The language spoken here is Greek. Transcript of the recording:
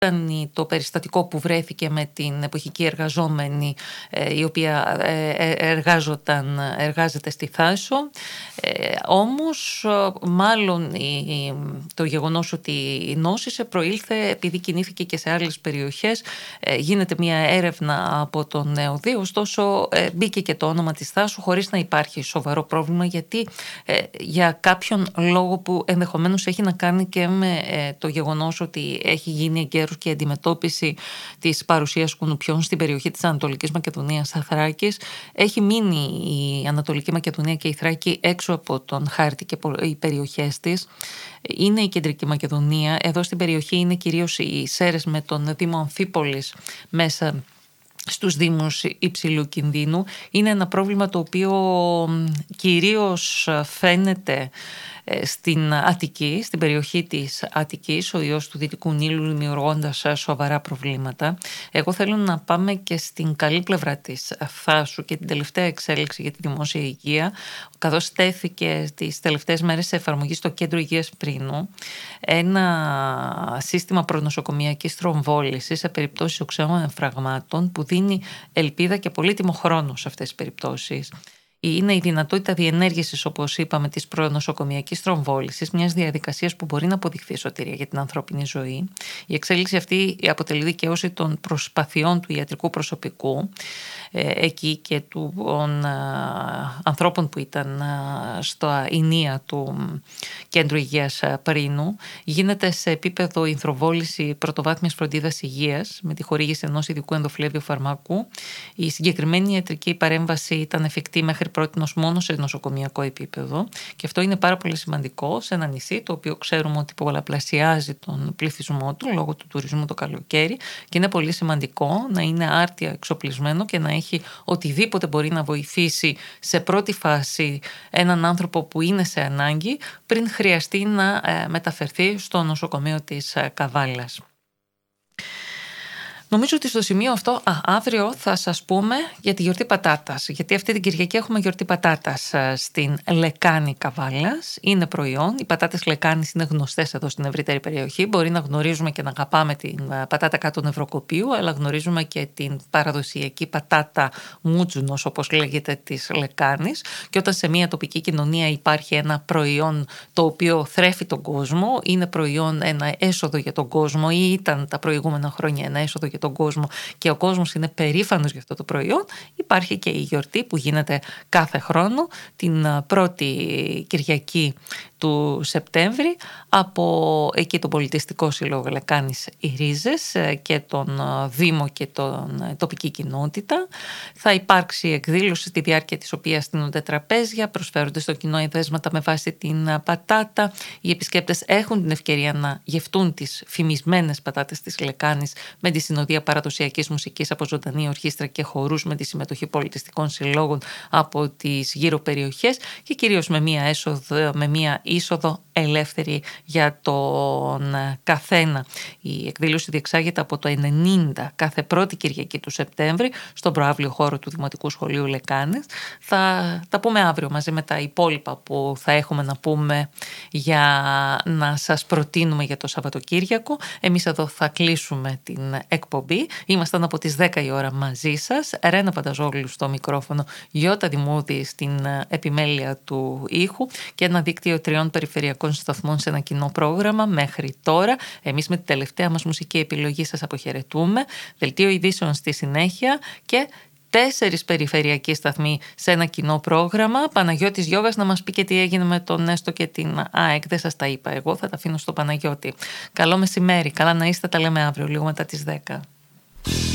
Ήταν το περιστατικό που βρέθηκε με την εποχική εργαζόμενη η οποία εργάζεται στη Θάσο. Όμως μάλλον το γεγονός ότι νόσησε προήλθε επειδή κινήθηκε και σε άλλες περιοχές. Γίνεται μια έρευνα από τον ΕΟΔΗ, ωστόσο μπήκε και το όνομα της Θάσου χωρίς να υπάρχει σοβαρό πρόβλημα, γιατί για κάποιον λόγο που ενδεχομένως έχει να κάνει και με το γεγονός ότι έχει γίνει εγκαίρος και η αντιμετώπιση της παρουσίας κουνουπιών στην περιοχή της Ανατολικής Μακεδονίας Θράκης, έχει μείνει η Ανατολική Μακεδονία και η Θράκη έξω από τον χάρτη και οι περιοχές της. Είναι η Κεντρική Μακεδονία. Εδώ στην περιοχή είναι κυρίως οι Σέρρες με τον Δήμο Αμφίπολης μέσα στους δήμους υψηλού κινδύνου. Είναι ένα πρόβλημα το οποίο κυρίως φαίνεται στην Αττική, στην περιοχή της Αττικής, ο ιός του Δυτικού Νείλου, δημιουργώντας σοβαρά προβλήματα. Εγώ θέλω να πάμε και στην καλή πλευρά της Θάσου και την τελευταία εξέλιξη για τη δημόσια υγεία, καθώς τέθηκε τις τελευταίες μέρες σε εφαρμογή στο Κέντρο Υγείας Πρίνου ένα σύστημα προνοσοκομιακής θρομβόλησης σε περιπτώσεις οξέων εμφραγμάτων που δίνει ελπίδα και πολύτιμο χρόνο σε αυτές τις περιπτώσεις. Είναι η δυνατότητα διενέργησης, όπως είπαμε, της προνοσοκομιακής θρομβόλησης, μιας διαδικασίας που μπορεί να αποδειχθεί σωτηρία για την ανθρώπινη ζωή. Η εξέλιξη αυτή αποτελεί δικαίωση των προσπαθειών του ιατρικού προσωπικού εκεί και των ανθρώπων που ήταν στο ηνία του Κέντρου Υγείας Πρίνου. Γίνεται σε επίπεδο η θρομβόληση πρωτοβάθμιας φροντίδας υγείας με τη χορήγηση ενός ειδικού ενδοφλέβιου φαρμάκου. Η συγκεκριμένη ιατρική παρέμβαση ήταν εφικτή μέχρι πρότινος μόνο σε νοσοκομιακό επίπεδο, και αυτό είναι πάρα πολύ σημαντικό σε ένα νησί το οποίο ξέρουμε ότι πολλαπλασιάζει τον πληθυσμό του λόγω του τουρισμού το καλοκαίρι, και είναι πολύ σημαντικό να είναι άρτια εξοπλισμένο και να έχει οτιδήποτε μπορεί να βοηθήσει σε πρώτη φάση έναν άνθρωπο που είναι σε ανάγκη πριν χρειαστεί να μεταφερθεί στο νοσοκομείο της Καβάλας. Νομίζω ότι στο σημείο αυτό αύριο θα σας πούμε για τη γιορτή πατάτας, γιατί αυτή την Κυριακή έχουμε γιορτή πατάτας στην Λεκάνη Καβάλας. Είναι προϊόν, οι πατάτες Λεκάνης είναι γνωστές εδώ στην ευρύτερη περιοχή. Μπορεί να γνωρίζουμε και να αγαπάμε την πατάτα κάτω νευροκοπίου, αλλά γνωρίζουμε και την παραδοσιακή πατάτα μούτζουνος, όπως λέγεται, της Λεκάνης. Και όταν σε μια τοπική κοινωνία υπάρχει ένα προϊόν το οποίο θρέφει τον κόσμο, είναι προϊόν ένα έσοδο για τον κόσμο, ή ήταν τα προηγούμενα χρόνια ένα έσοδο για τον κόσμο, και ο κόσμος είναι περήφανος για αυτό το προϊόν, υπάρχει και η γιορτή που γίνεται κάθε χρόνο την πρώτη Κυριακή του Σεπτέμβρη από εκεί τον Πολιτιστικό Σύλλογο Λεκάνης οι Ρίζες και τον Δήμο και τον τοπική κοινότητα. Θα υπάρξει εκδήλωση στη διάρκεια της οποίας στείνονται τραπέζια, προσφέρονται στο κοινό εδέσματα με βάση την πατάτα. Οι επισκέπτες έχουν την ευκαιρία να γευτούν τις φημισμένες πατάτες της Λεκάνης με τη συνοδεία παραδοσιακής μουσικής από ζωντανή ορχήστρα και χορούς, με τη συμμετοχή πολιτιστικών συλλόγων από τις γύρω περιοχές, και κυρίως με μια είσοδο ελεύθερη για τον καθένα. Η εκδήλωση διεξάγεται από το 90 κάθε πρώτη Κυριακή του Σεπτέμβρη στον προαύλιο χώρο του Δημοτικού Σχολείου Λεκάνης. Θα τα πούμε αύριο μαζί με τα υπόλοιπα που θα έχουμε να πούμε για να σας προτείνουμε για το Σαββατοκύριακο. Εμείς εδώ θα κλείσουμε την εκπομπή. Ήμασταν από τις 10 η ώρα μαζί σας. Ρένα Πανταζόγλου στο μικρόφωνο, Γιώτα Δημούδη στην επιμέλεια του ήχου και ένα δίκτυο 3 περιφερειακών σταθμών σε ένα κοινό πρόγραμμα μέχρι τώρα. Εμείς με την τελευταία μας μουσική επιλογή σας αποχαιρετούμε. Δελτίο ειδήσεων στη συνέχεια και 4 περιφερειακοί σταθμοί σε ένα κοινό πρόγραμμα. Παναγιώτης Γιώγας να μας πει και τι έγινε με τον Νέστο και την ΑΕΚ. Δεν σας τα είπα εγώ, θα τα αφήνω στο Παναγιώτη. Καλό μεσημέρι, καλά να είστε, τα λέμε αύριο λίγο μετά τις 10.